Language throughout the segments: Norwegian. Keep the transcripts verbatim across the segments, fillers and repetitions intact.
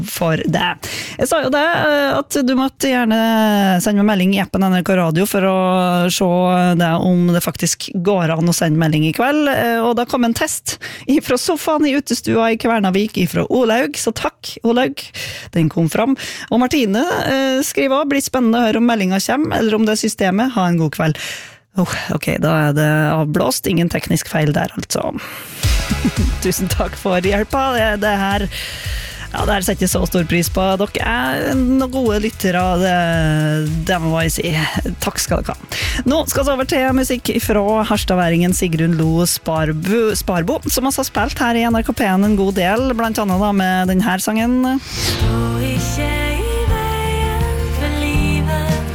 for det. Jeg sa jo det, at du måtte gjerne sende meg melding i appen N R K Radio for å se det om det faktisk går an å sende melding i kveld, og da kom en test fra sofaen i utestua i Kvernavik fra Olaug, så takk Olaug, den kom fram. Og Martine skriver også, blir spennende å høre om meldingen kommer, eller om det er systemet, ha en god kveld. Oh, ok, da er det avblåst, ingen teknisk feil der altså. Tusen takk for hjelpa, det, det her Ja, det her setter jeg så stor pris på. Dere er noen gode lyttere, det, det må jeg si. Takk skal dere ha. Nå skal vi over til musikk fra harstadværingen Sigrun Lo Sparbo, Sparbo, som også har spilt her i N R K P en en god del, blant annet da med denne sangen. Stå ikke i veien for livet,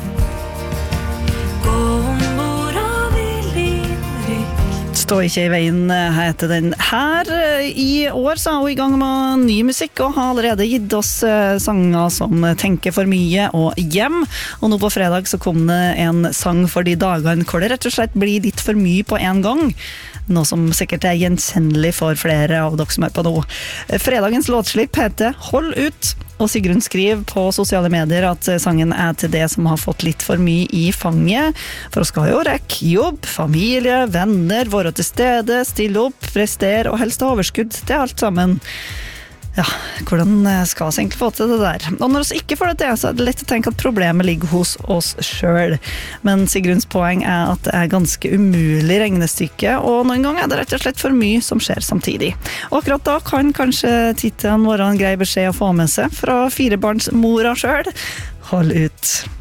gå ombord av i lynrykk. Stå ikke i veien heter den her. I år så er hun i gang med ny musikk og har allerede gitt oss sanger som Tenker for mye og Hjem. Og nå på fredag så kom det en sang for de dagene hvor det rett og slett blir litt for mye på en gang. Noe som sikkert er gjenkjennelig for flere av dere som er på nå. Fredagens låtslipp heter Hold ut, og Sigrun skriver på sosiale medier at sangen er til det som har fått litt for mye i fanget. For å skal jo rekke jobb, familie, venner, være til stede, stille opp, prestere og helst ha overskudd til alt sammen. Ja, hvordan skal vi egentlig få til det der? Og når vi ikke får det til, så er det lett å tenke at problemet ligger hos oss selv. Men Sigruns poeng er at det er ganske umulig regnestykke, og noen ganger er det rett og slett for mye som skjer samtidig. Og akkurat da kan kanskje tittelen være en grei beskjed å få med seg fra firebarnsmora selv. Hold ut!